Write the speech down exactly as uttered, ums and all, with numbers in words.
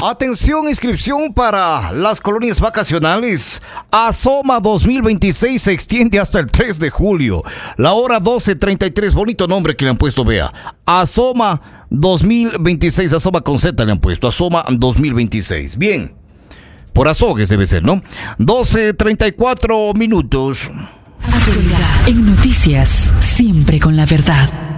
Atención, inscripción para las colonias vacacionales. Asoma dos mil veintiséis se extiende hasta el tres de julio. La hora doce treinta y tres, bonito nombre que le han puesto, vea. Asoma dos mil veintiséis, Asoma con Z le han puesto, Asoma dos mil veintiséis. Bien, por Azogues debe ser, ¿no? doce treinta y cuatro minutos. Actualidad en noticias, siempre con la verdad.